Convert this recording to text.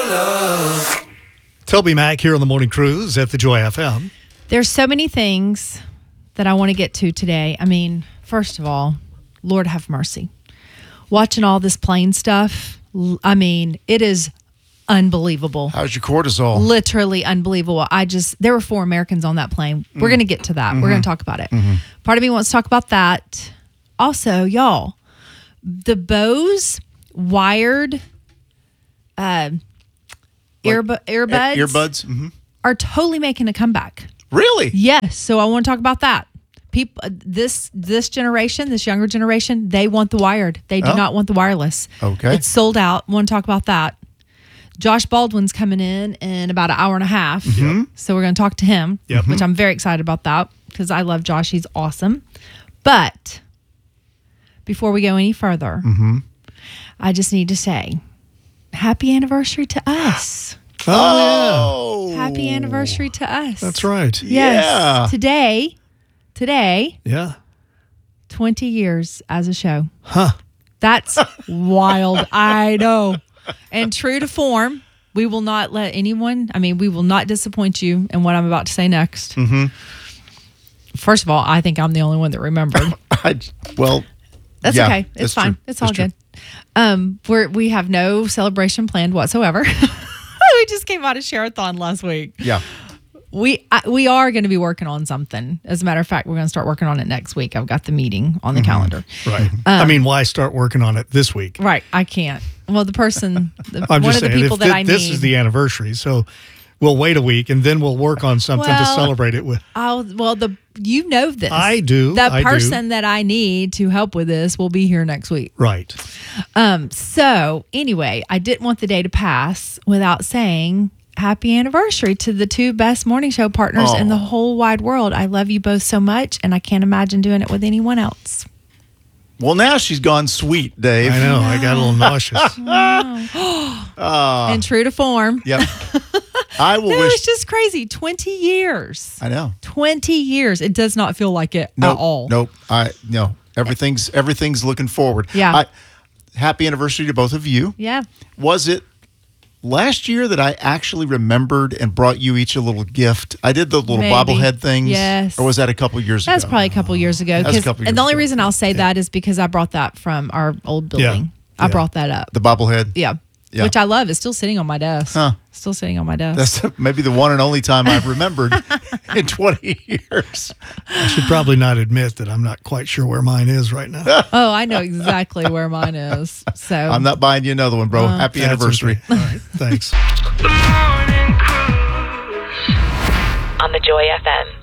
Toby Mac here on the Morning Cruise at the Joy FM. There's so many things that I want to get to today. I mean, first of all, Lord have mercy. Watching all this plane stuff, I mean, it is unbelievable. How's your cortisol? Literally unbelievable. There were 4 Americans on that plane. We're going to get to that. We're going to talk about it. Part of me wants to talk about that. Also, y'all, the Bose wired earbuds are totally making a comeback. Really? Yes. So I want to talk about that. People, this generation, this younger generation, they want the wired. They do not want the wireless. Okay. It's sold out. Want to talk about that. Josh Baldwin's coming in about an hour and a half. So we're going to talk to him, which I'm very excited about that because I love Josh. He's awesome. But before we go any further, I just need to say, happy anniversary to us. Oh, Happy anniversary to us. That's right. Yes. Yeah. Today, Yeah. 20 years as a show. Huh. That's wild. I know. And true to form, we will not let anyone, we will not disappoint you in what I'm about to say next. First of all, I think I'm the only one that remembered. That's okay. It's fine. True. It's all good. We have no celebration planned whatsoever. We just came out of Share-a-thon last week. Yeah. We are going to be working on something. As a matter of fact, we're going to start working on it next week. I've got the meeting on the calendar. Right. Why start working on it this week? Right. I can't. Well, the person, I'm one just of the saying, people that I need. This is the anniversary, so we'll wait a week and then we'll work on something to celebrate it with. You know this. I do. The person that I need to help with this will be here next week. Right. So anyway, I didn't want the day to pass without saying happy anniversary to the 2 best morning show partners in the whole wide world. I love you both so much, and I can't imagine doing it with anyone else. Well, now she's gone sweet, Dave. I know. I got a little nauseous. And true to form. Yep. I will wish. It's just crazy. 20 years. I know. 20 years. It does not feel like it at all. Nope. Everything's looking forward. Yeah. Happy anniversary to both of you. Yeah. Was it last year that I actually remembered and brought you each a little gift? I did the little Maybe. Bobblehead things. Yes. Or was that a couple years ago? That's probably a couple years ago. And the only reason I'll say that is because I brought that from our old building. I brought that up. The bobblehead? Yeah. Which I love. It's still sitting on my desk. Still sitting on my desk. That's maybe the one and only time I've remembered in 20 years. I should probably not admit that I'm not quite sure where mine is right now. Oh, I know exactly where mine is. So I'm not buying you another one, bro. Happy anniversary. Okay. All right. Thanks. On the Joy FM.